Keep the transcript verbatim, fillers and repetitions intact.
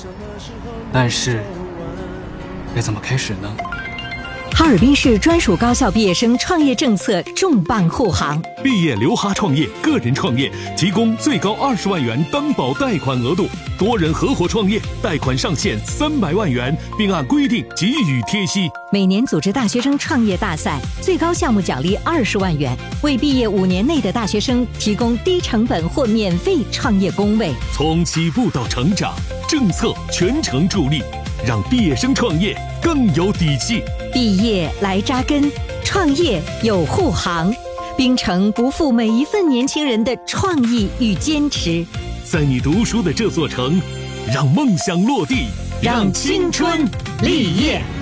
但是该怎么开始呢？ 哈尔滨市专属高校毕业生创业政策重磅护航， 毕业留哈创业，个人创业提供最高二十万元担保贷款额度，多人合伙创业贷款上限三百万元，并按规定给予贴息。 每年组织大学生创业大赛，最高项目奖励二十万元，为毕业五年内的大学生提供低成本或免费创业工位。 从起步到成长，政策全程助力，让毕业生创业更有底气。 毕业来扎根，创业有护航。冰城不负每一份年轻人的创意与坚持。 在你读书的这座城，让梦想落地， 让青春立业。